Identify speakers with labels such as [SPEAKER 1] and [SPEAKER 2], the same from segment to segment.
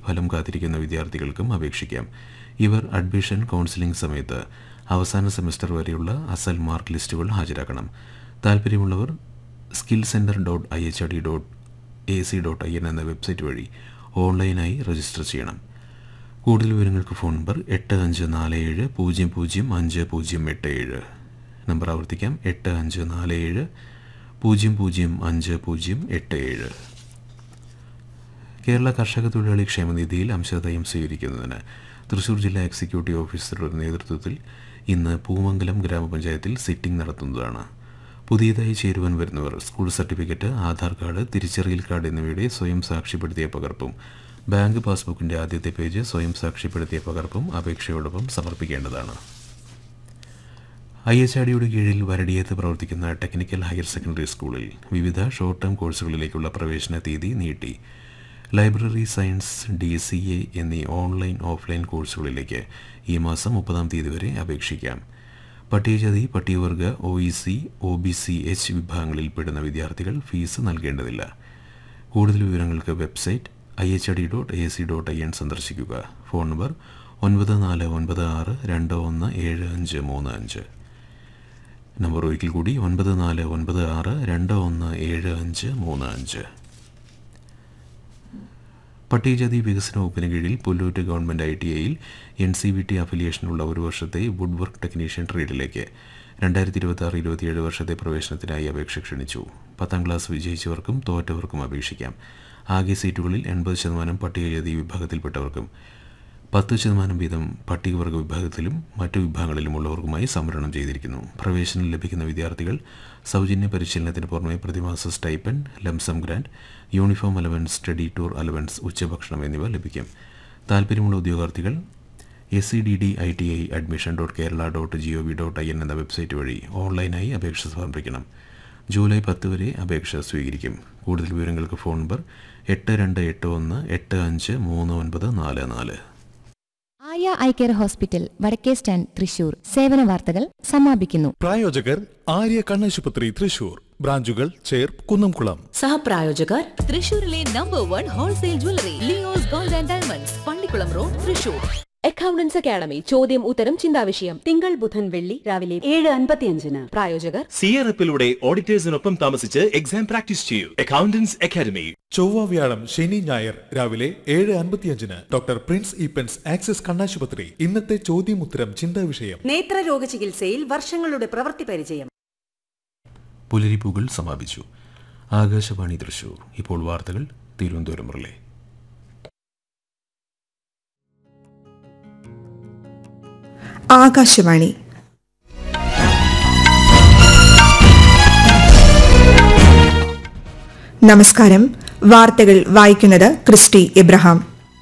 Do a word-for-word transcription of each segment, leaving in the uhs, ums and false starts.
[SPEAKER 1] ഫലം കാത്തിരിക്കുന്ന വിദ്യാർത്ഥികൾക്കും അപേക്ഷിക്കാം. ഇവർ അഡ്മിഷൻ കൗൺസിലിംഗ് സമയത്ത് അവസാന സെമസ്റ്റർ വരെയുള്ള അസൽ മാർക്ക് ലിസ്റ്റുകൾ ഹാജരാക്കണം. താൽപ്പര്യമുള്ളവർ skill centre dot I H R D dot A C dot I N എന്ന വെബ്സൈറ്റ് വഴി ഓൺലൈനായി രജിസ്റ്റർ ചെയ്യണം. കൂടുതൽ വിവരങ്ങൾക്ക് ഫോൺ നമ്പർ എട്ട് അഞ്ച് നാല് ഏഴ് പൂജ്യം പൂജ്യം അഞ്ച് പൂജ്യം എട്ട് ഏഴ്. നമ്പർ ആവർത്തിക്കാം, എട്ട് അഞ്ച് നാല് ഏഴ് പൂജ്യം പൂജ്യം അഞ്ച് പൂജ്യം എട്ട് ഏഴ്. കേരള കർഷക തൊഴിലാളി ക്ഷേമനിധിയിൽ അംശാദായം സ്വീകരിക്കുന്നതിന് തൃശൂർ ജില്ലാ എക്സിക്യൂട്ടീവ് ഓഫീസറുടെ നേതൃത്വത്തിൽ ഇന്ന് പൂമംഗലം ഗ്രാമപഞ്ചായത്തിൽ സിറ്റിംഗ് നടത്തുന്നതാണ്. പുതിയതായി ചേരുവാൻ വരുന്നവർ സ്കൂൾ സർട്ടിഫിക്കറ്റ്, ആധാർ കാർഡ്, തിരിച്ചറിയൽ കാർഡ് എന്നിവയുടെ സ്വയം സാക്ഷ്യപ്പെടുത്തിയ പകർപ്പും ബാങ്ക് പാസ്ബുക്കിൻ്റെ ആദ്യത്തെ പേജ് സ്വയം സാക്ഷ്യപ്പെടുത്തിയ പകർപ്പും അപേക്ഷയോടൊപ്പം സമർപ്പിക്കേണ്ടതാണ്. ഐ എച്ച് ആർ ഡിയുടെ കീഴിൽ വരടിയത്ത് പ്രവർത്തിക്കുന്ന ടെക്നിക്കൽ ഹയർ സെക്കൻഡറി സ്കൂളിൽ വിവിധ ഷോർട്ട് ടേം കോഴ്സുകളിലേക്കുള്ള പ്രവേശന തീയതി നീട്ടി. Library science, D C A എന്നീ ഓൺലൈൻ ഓഫ്ലൈൻ കോഴ്സുകളിലേക്ക് ഈ മാസം മുപ്പതാം തീയതി വരെ അപേക്ഷിക്കാം. പട്ടികജാതി, പട്ടികവർഗ, O E C, O B C H വിഭാഗങ്ങളിൽ പെടുന്ന വിദ്യാർത്ഥികൾ ഫീസ് നൽകേണ്ടതില്ല. കൂടുതൽ വിവരങ്ങൾക്ക് website I H R D dot A C dot I N സന്ദർശിക്കുക. ഫോൺ നമ്പർ ഒൻപത് നാല് ഒൻപത് ആറ് രണ്ട് ഒന്ന് ഏഴ് അഞ്ച് മൂന്ന് അഞ്ച്. നമ്പർ ഒരിക്കൽ കൂടി ഒൻപത് നാല് ഒൻപത് ആറ് രണ്ട് ഒന്ന് ഏഴ് അഞ്ച് മൂന്ന് അഞ്ച്. പട്ടികജാതി വികസന വകുപ്പിന് കീഴിൽ പുല്ലൂറ്റ് ഗവൺമെൻറ് ഐ ടി ഐയിൽ എൻ സി വി ടി അഫിലിയേഷനുള്ള ഒരു വർഷത്തെ വുഡ് വർക്ക് ടെക്നീഷ്യൻ ട്രേഡിലേക്ക് രണ്ടായിരത്തി ഇരുപത്തി ആറ് ഇരുപത്തിയേഴ് വർഷത്തെ പ്രവേശനത്തിനായി അപേക്ഷ ക്ഷണിച്ചു. പത്താം ക്ലാസ് വിജയിച്ചവർക്കും തോറ്റവർക്കും അപേക്ഷിക്കാം. ആകെ സീറ്റുകളിൽ എൺപത് ശതമാനം പട്ടികജാതി വിഭാഗത്തിൽപ്പെട്ടവർക്കും പത്ത് ശതമാനം വീതം പട്ടികവർഗ വിഭാഗത്തിലും മറ്റു വിഭാഗങ്ങളിലുമുള്ളവർക്കുമായി സംവരണം ചെയ്തിരിക്കുന്നു. പ്രവേശനം ലഭിക്കുന്ന വിദ്യാർത്ഥികൾ സൗജന്യ പരിശീലനത്തിന് പുറമെ പ്രതിമാസ stipend, lump sum grand, uniform allowance, study tour allowance, ഉച്ചഭക്ഷണം എന്നിവ ലഭിക്കും. താൽപ്പര്യമുള്ള ഉദ്യോഗാർത്ഥികൾ S C D D I T I admission dot Kerala dot G O V dot I N എന്ന വെബ്സൈറ്റ് വഴി ഓൺലൈനായി അപേക്ഷ സമർപ്പിക്കണം. ജൂലൈ പത്ത് വരെ അപേക്ഷ സ്വീകരിക്കും. കൂടുതൽ വിവരങ്ങൾക്ക് ഫോൺ നമ്പർ എട്ട് രണ്ട് എട്ട് ഒന്ന് എട്ട് അഞ്ച് മൂന്ന് ഒൻപത് നാല് നാല്.
[SPEAKER 2] ആര്യ ഐ കെയർ ഹോസ്പിറ്റൽ, വടക്കേ സ്റ്റാൻഡ്, തൃശൂർ. സേവന വാർത്തകൾ സമാപിക്കുന്നു.
[SPEAKER 3] പ്രായോജകർ ആര്യ കണ്ണാശുപത്രി, തൃശൂർ. ബ്രാഞ്ചുകൾ ചേർ, കുന്നംകുളം.
[SPEAKER 4] സഹപ്രായോജകർ തൃശൂരിലെ number one wholesale jewellery Leo's gold and diamonds, Pallikkulam road, Thrissur. Accountants academy ചോദ്യം ഉത്തരം ചിന്താവിഷയം തിങ്കൾ ബുധൻ വെള്ളി രാവിലെ ഏഴ് അൻപത്തിയഞ്ചിന്. പ്രായോജകർ
[SPEAKER 5] സിയറപ്പിലൂടെ ഓഡിറ്റേഴ്സിനൊപ്പം താമസിച്ച് എക്സാം പ്രാക്ടീസ് ചെയ്യൂ. Accountants academy.
[SPEAKER 3] ചൊവ്വ, വ്യാഴം, ശനി, ഞായർ രാവിലെ ഏഴ് അൻപത്തിയഞ്ചിന് ഡോക്ടർ പ്രിൻസ് ഈപ്പൻസ് ആക്സിസ് കണ്ണാശുപത്രി. ഇന്നത്തെ ചോദ്യം ഉത്തരം ചിന്താവിഷയം.
[SPEAKER 4] നേത്രരോഗ ചികിത്സയിൽ വർഷങ്ങളുടെ പ്രവൃത്തി പരിചയം.
[SPEAKER 1] പുലരിപ്പൂകൾ സമാപിച്ചു. ആകാശവാണി തൃശൂർ. ഇപ്പോൾ വാർത്തകൾ തിരുവനന്തപുരം റിലേ.
[SPEAKER 6] ആകാശവാണി. നമസ്കാരം. വാർത്തകൾ വായിക്കുന്നത് ക്രിസ്റ്റി എബ്രഹാം.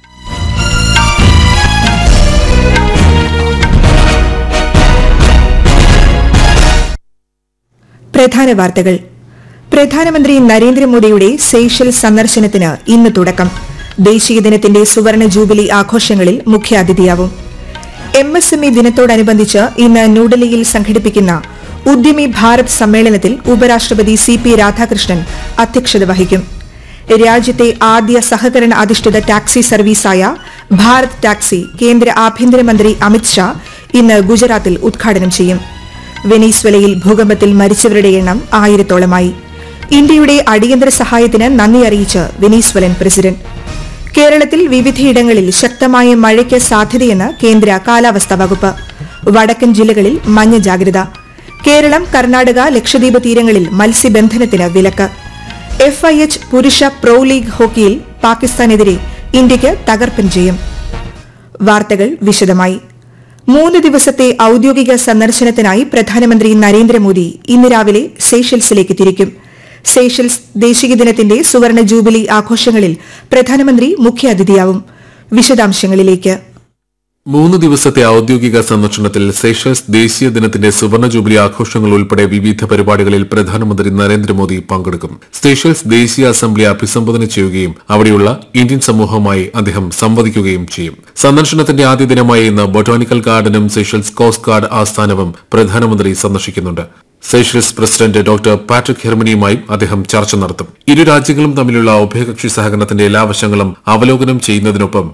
[SPEAKER 6] പ്രധാന വാർത്തകൾ. പ്രധാനമന്ത്രി നരേന്ദ്രമോദിയുടെ സെയ്ഷൽസ് സന്ദർശനത്തിന് ഇന്ന് തുടക്കം. ദേശീയ ദിനത്തിന്റെ സുവർണ ജൂബിലി ആഘോഷങ്ങളിൽ മുഖ്യാതിഥിയാവും. എം എസ് എം ഇ ദിനത്തോടനുബന്ധിച്ച് ഇന്ന് ന്യൂഡൽഹിയിൽ സംഘടിപ്പിക്കുന്ന ഉദ്യമി ഭാരത് സമ്മേളനത്തിൽ ഉപരാഷ്ട്രപതി സി പി രാധാകൃഷ്ണൻ അധ്യക്ഷത വഹിക്കും. രാജ്യത്തെ ആദ്യ സഹകരണ അധിഷ്ഠിത ടാക്സി സർവീസായ ഭാരത് ടാക്സി കേന്ദ്ര ആഭ്യന്തരമന്ത്രി അമിത്ഷാ ഇന്ന് ഗുജറാത്തിൽ ഉദ്ഘാടനം ചെയ്യും. വെനീസ്വലയിൽ ഭൂകമ്പത്തിൽ മരിച്ചവരുടെ എണ്ണം ആയിരത്തോളമായി. ഇന്ത്യയുടെ അടിയന്തര സഹായത്തിന് നന്ദി അറിയിച്ച് വെനീസ്വലൻ പ്രസിഡന്റ്. കേരളത്തിൽ വിവിധയിടങ്ങളിൽ ശക്തമായ മഴയ്ക്ക് സാധ്യതയെന്ന് കേന്ദ്ര കാലാവസ്ഥാ വകുപ്പ്. വടക്കൻ ജില്ലകളിൽ മഞ്ഞ ജാഗ്രത. കേരളം, കർണാടക, ലക്ഷദ്വീപ് തീരങ്ങളിൽ മത്സ്യബന്ധനത്തിന് വിലക്ക്. എഫ് ഐ എച്ച് പുരുഷ പ്രോ ലീഗ് ഹോക്കിയിൽ പാകിസ്ഥാനെതിരെ ഇന്ത്യയ്ക്ക് തകർപ്പൻ ജയം. വാർത്തകൾ വിശദമായി. മൂന്ന് ദിവസത്തെ ഔദ്യോഗിക സന്ദർശനത്തിനായി പ്രധാനമന്ത്രി നരേന്ദ്രമോദി ഇന്ന് രാവിലെ സെയ്ഷൽസിലേക്ക് തിരിക്കും. സെയ്ഷൽസ് ദേശീയ ദിനത്തിന്റെ സുവർണ ജൂബിലി ആഘോഷങ്ങളിൽ പ്രധാനമന്ത്രി മുഖ്യാതിഥിയാവും. വിശദാംശങ്ങളിലേക്ക്.
[SPEAKER 7] മൂന്ന് ദിവസത്തെ ഔദ്യോഗിക സന്ദർശനത്തിൽ സെയ്ഷൽസ് ദേശീയ ദിനത്തിന്റെ സുവർണ ജൂബിലി ആഘോഷങ്ങൾ ഉൾപ്പെടെ വിവിധ പരിപാടികളിൽ പ്രധാനമന്ത്രി നരേന്ദ്രമോദി പങ്കെടുക്കും. സെയ്ഷൽസ് ദേശീയ അസംബ്ലി അഭിസംബോധന ചെയ്യുകയും അവിടെയുള്ള ഇന്ത്യൻ സമൂഹവുമായി അദ്ദേഹം സംവദിക്കുകയും ചെയ്യും. സന്ദർശനത്തിന്റെ ആദ്യ ദിനമായ ഇന്ന് ബൊട്ടാണിക്കൽ ഗാർഡനും സെയ്ഷൽസ് കോസ്റ്റ് ഗാർഡ് ആസ്ഥാനവും പ്രധാനമന്ത്രി സന്ദർശിക്കുന്നുണ്ട്. സെയ്ഷൽസ് പ്രസിഡന്റ് ഡോക്ടർ പാട്രിക് ഹെർമനിയുമായും അദ്ദേഹം ചർച്ച നടത്തും. ഇരു രാജ്യങ്ങളും തമ്മിലുള്ള ഉഭയകക്ഷി സഹകരണത്തിന്റെ എല്ലാ വശങ്ങളും അവലോകനം ചെയ്യുന്നതിനൊപ്പം